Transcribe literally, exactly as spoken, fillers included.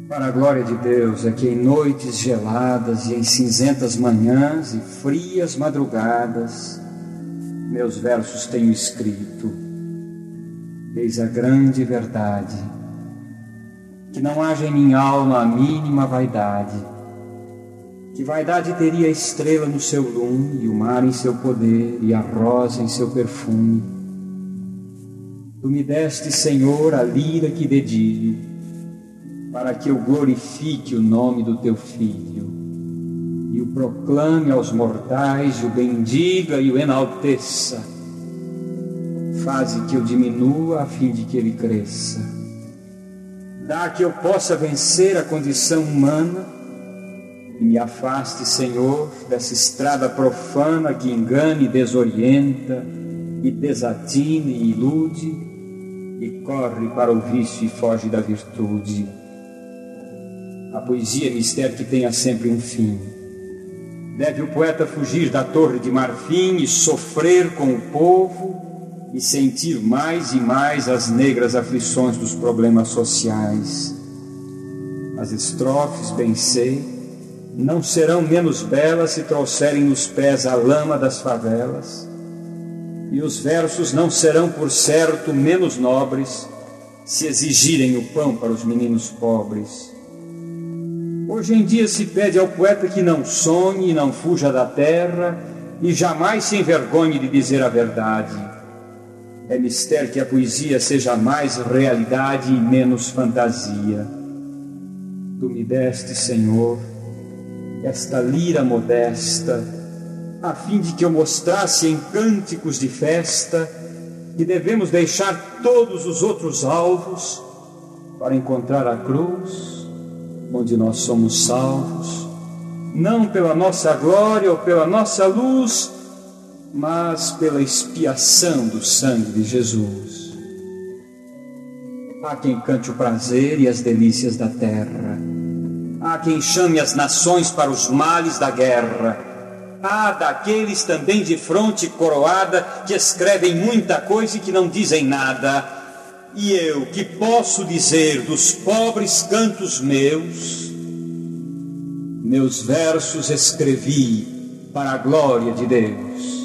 Para a glória de Deus é que em noites geladas e em cinzentas manhãs e frias madrugadas, meus versos tenho escrito. Eis a grande verdade, que não haja em minha alma a mínima vaidade. Que vaidade teria a estrela no seu lume, e o mar em seu poder, e a rosa em seu perfume. Tu me deste, Senhor, a lira que dedilho, para que eu glorifique o nome do teu Filho, e o proclame aos mortais, e o bendiga e o enalteça. Faze que eu diminua a fim de que ele cresça. Dá que eu possa vencer a condição humana, e me afaste, Senhor, dessa estrada profana que engana e desorienta, e desatina e ilude, e corre para o vício e foge da virtude. A poesia é mistério que tenha sempre um fim. Deve o poeta fugir da torre de marfim e sofrer com o povo e sentir mais e mais as negras aflições dos problemas sociais. As estrofes, bem sei, não serão menos belas se trouxerem nos pés a lama das favelas, e os versos não serão, por certo, menos nobres se exigirem o pão para os meninos pobres. Hoje em dia se pede ao poeta que não sonhe e não fuja da terra e jamais se envergonhe de dizer a verdade. É mistério que a poesia seja mais realidade e menos fantasia. Tu me deste, Senhor, esta lira modesta, a fim de que eu mostrasse em cânticos de festa que devemos deixar todos os outros alvos para encontrar a cruz, onde nós somos salvos, não pela nossa glória ou pela nossa luz, mas pela expiação do sangue de Jesus. Há quem cante o prazer e as delícias da terra, há quem chame as nações para os males da guerra, há daqueles também de fronte coroada que escrevem muita coisa e que não dizem nada. E eu, que posso dizer dos pobres cantos meus, meus versos escrevi para a glória de Deus.